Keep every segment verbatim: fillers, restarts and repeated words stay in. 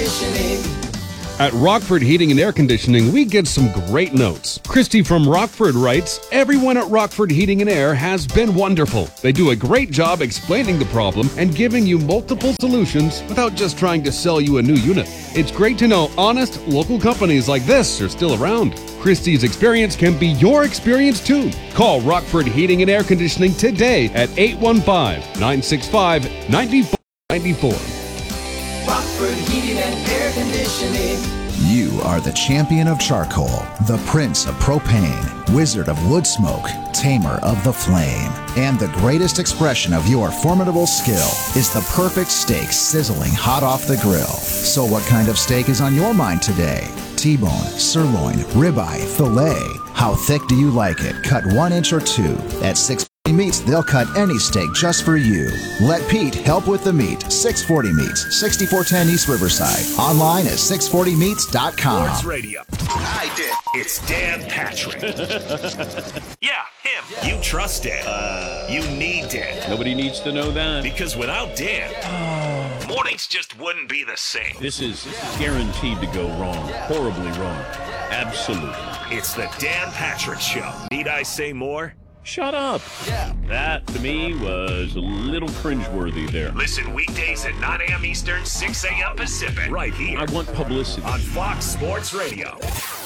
conditioning. At Rockford Heating and Air Conditioning, we get some great notes. Christy from Rockford writes, everyone at Rockford Heating and Air has been wonderful. They do a great job explaining the problem and giving you multiple solutions without just trying to sell you a new unit. It's great to know honest, local companies like this are still around. Christy's experience can be your experience too. Call Rockford Heating and Air Conditioning today at eight one five, nine six five, nine four nine four. Rockford Heating and Air Conditioning. You are the champion of charcoal, the prince of propane, wizard of wood smoke, tamer of the flame. And the greatest expression of your formidable skill is the perfect steak sizzling hot off the grill. So what kind of steak is on your mind today? T-bone, sirloin, ribeye, filet. How thick do you like it? Cut one inch or two. At six forty Meats, they'll cut any steak just for you. Let Pete help with the meat. six forty Meats, sixty-four ten East Riverside. Online at six forty meats dot com. Sports Radio. I did. It's Dan Patrick. Yeah, him. You trust Dan. Uh, you need Dan. Nobody needs to know that. Because without Dan, mornings just wouldn't be the same. This is guaranteed to go wrong. Horribly wrong. Absolutely. It's the Dan Patrick Show. Need I say more? Shut up. Yeah. That, to me, was a little cringeworthy there. Listen weekdays at nine a.m. Eastern, six a.m. Pacific. Right here. I want publicity. On Fox Sports Radio.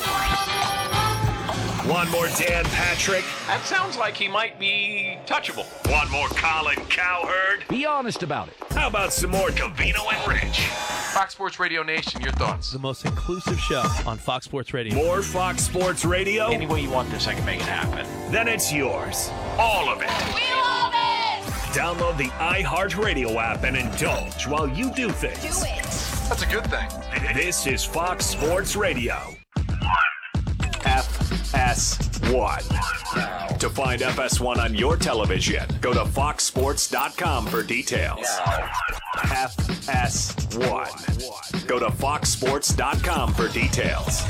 One more Dan Patrick. That sounds like he might be touchable. One more Colin Cowherd. Be honest about it. How about some more Covino and Rich? Fox Sports Radio Nation, your thoughts? The most inclusive show on Fox Sports Radio. More Fox Sports Radio? Any way you want this, I can make it happen. Then it's yours. All of it. We love it! Download the iHeartRadio app and indulge while you do things. Do it. That's a good thing. This is Fox Sports Radio. F S one. To find F S one on your television, go to fox sports dot com for details. F S one. Go to fox sports dot com for details.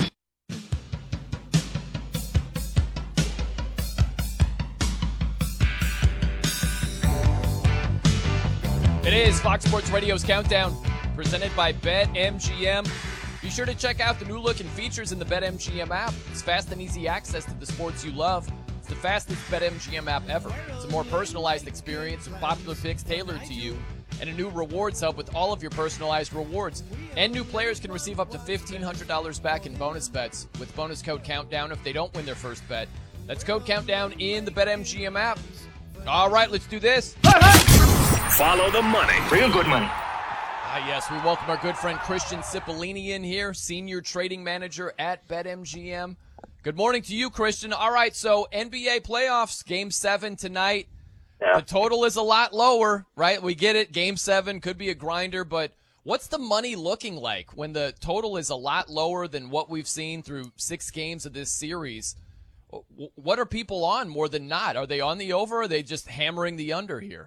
It is Fox Sports Radio's Countdown, presented by BetMGM. Be sure to check out the new look and features in the BetMGM app. It's fast and easy access to the sports you love. It's the fastest BetMGM app ever. It's a more personalized experience with popular picks tailored to you, and a new rewards hub with all of your personalized rewards. And new players can receive up to fifteen hundred dollars back in bonus bets with bonus code COUNTDOWN if they don't win their first bet. That's code COUNTDOWN in the BetMGM app. All right, let's do this. Follow the money. Real good money. Ah, yes, we welcome our good friend Christian Cipollini in here, Senior Trading Manager at BetMGM. Good morning to you, Christian. All right, so N B A playoffs, Game seven tonight. Yeah. The total is a lot lower, right? We get it. Game seven could be a grinder, but what's the money looking like when the total is a lot lower than what we've seen through six games of this series? What are people on more than not? Are they on the over, or are they just hammering the under here?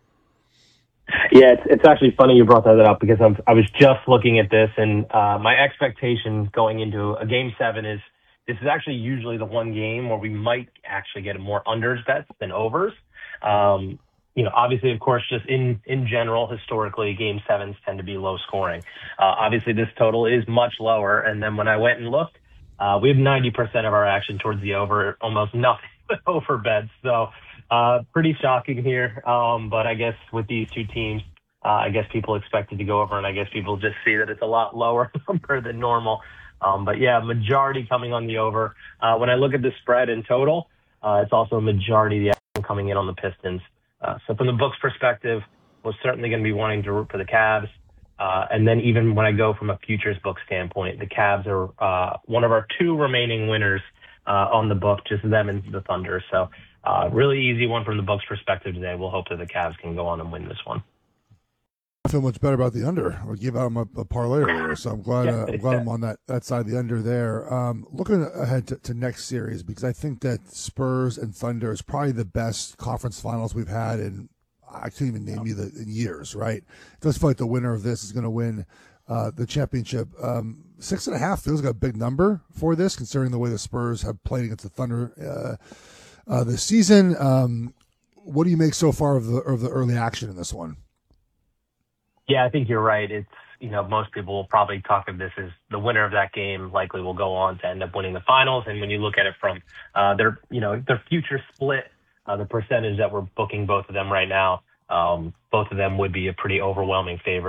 Yeah, it's, it's actually funny you brought that up because I'm, I was just looking at this, and uh, my expectation going into a Game seven is this is actually usually the one game where we might actually get more unders bets than overs. Um, you know, obviously, of course, just in, in general, historically, Game sevens tend to be low scoring. Uh, obviously, this total is much lower, and then when I went and looked, uh, we have ninety percent of our action towards the over, almost nothing but over bets. So uh, pretty shocking here, um, but I guess with these two teams, uh, I guess people expected to go over, and I guess people just see that it's a lot lower number than normal. Um, but, yeah, majority coming on the over. Uh, when I look at the spread in total, uh, it's also a majority of the action coming in on the Pistons. Uh, so from the books perspective, we're certainly going to be wanting to root for the Cavs. Uh, and then even when I go from a futures book standpoint, the Cavs are uh, one of our two remaining winners uh, on the book, just them and the Thunder. So uh, really easy one from the books perspective today. We'll hope that the Cavs can go on and win this one. I feel much better about the under. I gave out a, a parlay earlier, so I'm glad, uh, I'm glad I'm on that, that side of the under there. Um, looking ahead to, to next series, because I think that Spurs and Thunder is probably the best conference finals we've had in, I can't even name you the in years, right? It does feel like the winner of this is going to win uh, the championship. Um, six and a half feels like a big number for this, considering the way the Spurs have played against the Thunder uh, uh, this season. Um, what do you make so far of the of the early action in this one? Yeah, I think you're right. It's you know, most people will probably talk of this as the winner of that game likely will go on to end up winning the finals. And when you look at it from uh, their, you know, their future split, uh, the percentage that we're booking both of them right now, um, both of them would be a pretty overwhelming favorite.